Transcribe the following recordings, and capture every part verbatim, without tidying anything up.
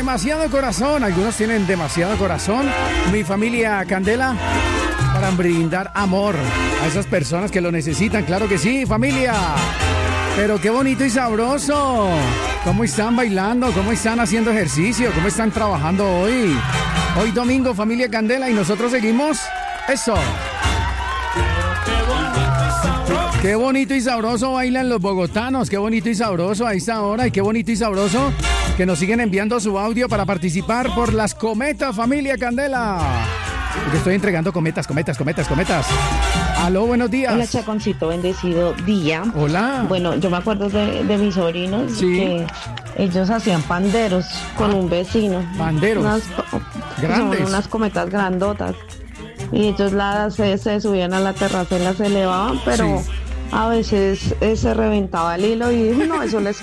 demasiado corazón. Algunos tienen demasiado corazón. Mi familia Candela, para brindar amor a esas personas que lo necesitan. Claro que sí, familia. Pero qué bonito y sabroso. ¿Cómo están bailando? ¿Cómo están haciendo ejercicio? ¿Cómo están trabajando hoy? Hoy domingo, familia Candela, y nosotros seguimos. Eso. Qué bonito y sabroso bailan los bogotanos. Qué bonito y sabroso a esta hora. Y qué bonito y sabroso que nos siguen enviando su audio para participar por las cometas, familia Candela. Porque estoy entregando cometas, cometas, cometas, cometas. Aló, buenos días. Hola, Chaconcito, bendecido día. Hola. Bueno, yo me acuerdo de, de mis sobrinos, sí, que ellos hacían panderos con ah, un vecino. Panderos. Unas, grandes. Son unas cometas grandotas. Y ellos las, se, se subían a la terraza y las elevaban, pero sí, a veces eh, se reventaba el hilo y no, eso les,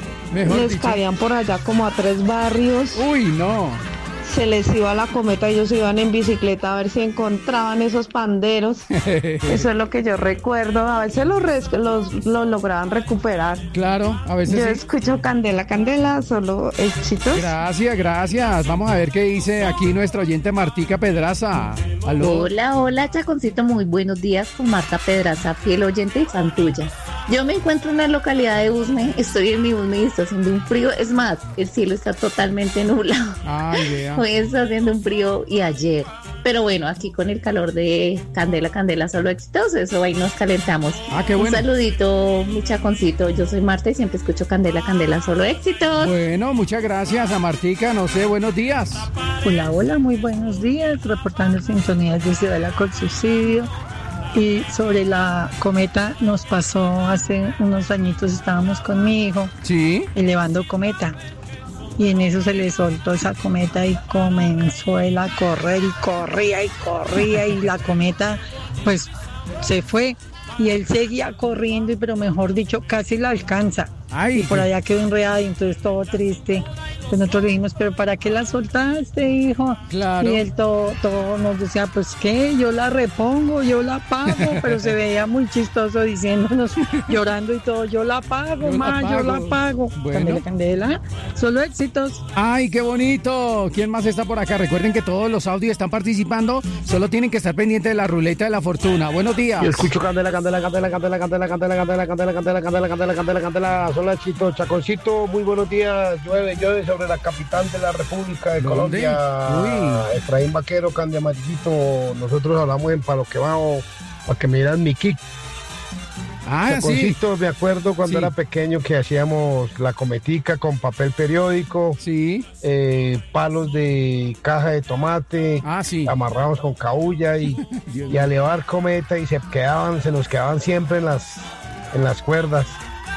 les caían por allá como a tres barrios. Uy, no. Se les iba la cometa, ellos iban en bicicleta a ver si encontraban esos panderos. Eso es lo que yo recuerdo. A veces los, res, los, los lograban recuperar. Claro, a veces yo sí. Escucho Candela, Candela, solo éxitos. Gracias, gracias. Vamos a ver qué dice aquí nuestro oyente Martica Pedraza. ¿Aló? Hola, hola, Chaconcito, muy buenos días con Marta Pedraza, fiel oyente y santuya. Yo me encuentro en la localidad de Usme, estoy en mi Usme y está haciendo un frío, es más, el cielo está totalmente nublado. Ay, yeah. Hoy está haciendo un frío y ayer, pero bueno, aquí con el calor de Candela, Candela, solo éxitos, eso ahí nos calentamos. Ah, qué bueno. Un saludito, mi Chaconcito, yo soy Marta y siempre escucho Candela, Candela, solo éxitos. Bueno, muchas gracias a Martica, no sé, buenos días. Hola, hola, muy buenos días, reportando sintonías de Ciudad de la Col Subsidio. Y sobre la cometa nos pasó hace unos añitos, estábamos con mi hijo, sí, elevando cometa. Y en eso se le soltó esa cometa y comenzó él a correr y corría y corría y la cometa pues se fue y él seguía corriendo, y pero mejor dicho casi la alcanza. Ay, y por allá quedó enredado y entonces todo triste. Pues nosotros le dijimos, pero ¿para qué la soltaste, hijo? Claro. Y él todo, todo nos decía, pues qué, yo la repongo, yo la pago, pero se veía muy chistoso diciéndonos, llorando y todo, yo la pago, yo ma, la yo la pago. Bueno. Candela, Candela, solo éxitos. Ay, qué bonito. ¿Quién más está por acá? Recuerden que todos los audios están participando, solo tienen que estar pendientes de la ruleta de la fortuna. Buenos días. Yo escucho Candela, Candela, Candela, Candela, Candela, Candela, Candela, Candela, Candela, Candela, Candela, Candela, Candela, solo éxitos. Chaconcito, muy buenos días. Llueve, llueve sobre la capital de la República de Colombia. Uy. Efraín Vaquero, Candy Amarillito. Nosotros hablamos en Palo Quemado para que me dieran mi kick. Ah, Chaconcito, sí. me acuerdo cuando sí. era pequeño que hacíamos la cometica con papel periódico, sí, eh, palos de caja de tomate, ah, sí. amarramos con cabulla y, y a elevar cometa y se quedaban, se nos quedaban siempre en las, en las cuerdas.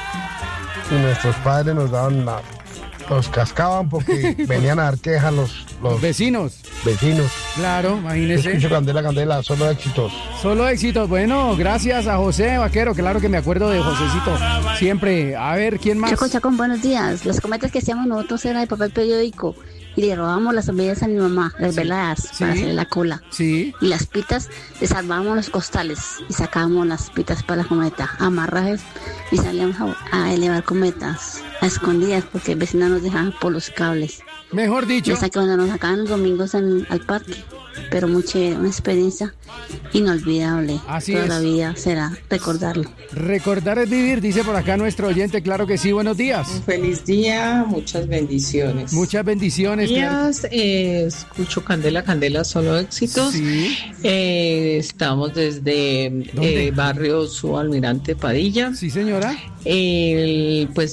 Y nuestros padres nos daban la, los cascaban porque venían a dar quejas los, los vecinos. Vecinos. Claro, imagínese. Escucho Candela, Candela, solo éxitos. Solo éxitos. Bueno, gracias a José Vaquero, claro que me acuerdo de Josecito. Siempre. A ver, ¿quién más? Chaco, Chaco, buenos días. Las cometas que hacíamos nosotros eran de papel periódico. Y le robábamos las sombrillas a mi mamá, las sí. veladas, sí. para hacer la cola. Sí. Y las pitas, desarmábamos los costales y sacábamos las pitas para la cometa, amarrajes, y salíamos a, a elevar cometas, a escondidas, porque el vecino nos dejaba por los cables. Mejor dicho. Y hasta que cuando nos sacaban los domingos en, al parque. Pero muy chévere, una experiencia inolvidable. Así Toda es. la vida será recordarlo. Recordar es vivir, dice por acá nuestro oyente, claro que sí, buenos días. Un feliz día, muchas bendiciones. Muchas bendiciones. Días, eh, escucho Candela, Candela, solo éxitos. Sí. Eh, estamos desde eh, barrio Subalmirante Padilla. Sí, señora. Eh, pues